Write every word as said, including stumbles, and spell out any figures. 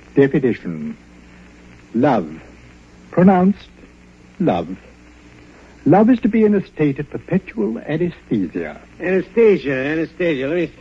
Definition. Love. Pronounced love. Love is to be in a state of perpetual anesthesia. Anastasia, Anastasia, let me